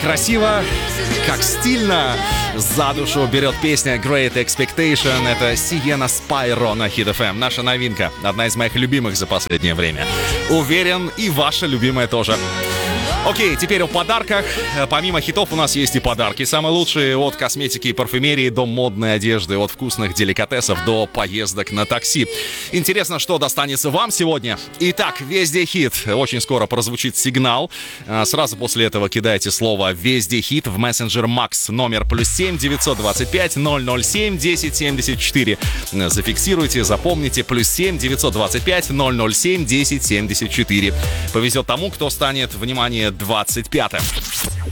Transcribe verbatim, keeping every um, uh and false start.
красиво, как стильно. За душу берет песня Great Expectation. Это Sienna Spyro на Hit эф эм. Наша новинка. Одна из моих любимых за последнее время. Уверен, и ваша любимая тоже. Окей, теперь о подарках. Помимо хитов у нас есть и подарки. Самые лучшие от косметики и парфюмерии до модной одежды, от вкусных деликатесов до поездок на такси. Интересно, что достанется вам сегодня? Итак, «Везде хит». Очень скоро прозвучит сигнал. Сразу после этого кидайте слово «Везде хит» в мессенджер Макс. Номер плюс семь девятьсот двадцать пять ноль ноль семь десять семьдесят четыре. Зафиксируйте, запомните. Плюс семь девятьсот двадцать пять ноль ноль семь десять семьдесят четыре. Повезет тому, кто станет, внимание, двадцать пятым.